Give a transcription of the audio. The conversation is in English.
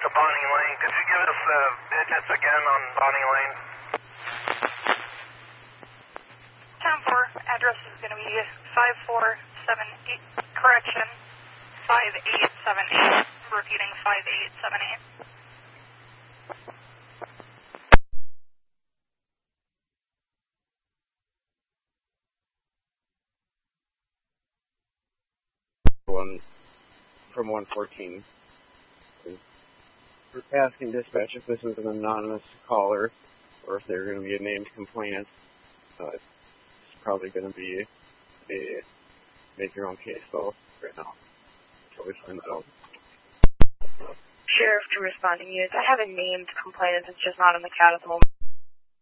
to Bonnie Lane. Could you give us digits again on Bonnie Lane? 10-4, address is going to be 5478, correction, 5878, repeating 5878. One from 114 is asking dispatch if this is an anonymous caller or if they're going to be a named complainant. It's probably going to be a make your own case though right now. So we find that out. Sheriff to responding units. I have a named complainant, it's just not in the cat at the moment.